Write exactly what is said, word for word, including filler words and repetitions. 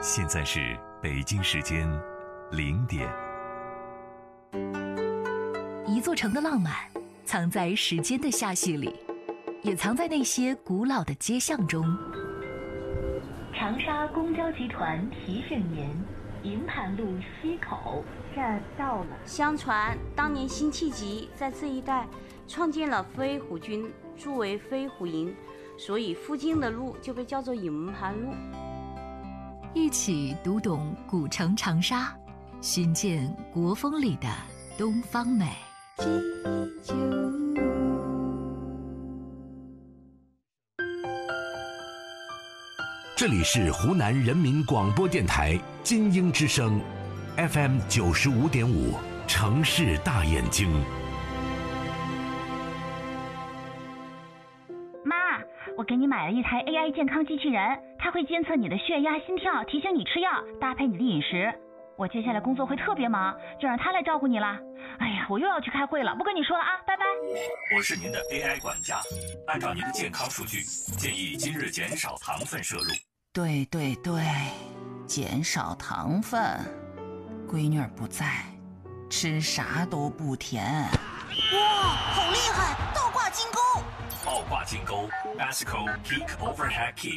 现在是北京时间零点。 一座城的浪漫藏在时间的罅隙里，也藏在那些古老的街巷中。长沙公交集团提示您，营盘路西口站到了。 相传当年辛弃疾在这一带创建了飞虎军，筑为飞虎营，所以附近的路就被叫做营盘路。 一起读懂古城长沙，寻见国风里的东方美。 这里是湖南人民广播电台金鹰之声 F M 九十五点五，城市大眼睛。 妈，我给你买了一台 A I 健康机器人，它会监测你的血压、心跳，提醒你吃药，搭配你的饮食。我接下来工作会特别忙，就让它来照顾你啦。哎呀，我又要去开会了，不跟你说了啊，拜拜。 我是您的 A I 管家，按照您的健康数据，建议今日减少糖分摄入。 对对对，减少糖分。闺女儿不在，吃啥都不甜。 哇，好厉害！倒挂金钩！ 倒挂金钩 Basico Peak Overhead Kick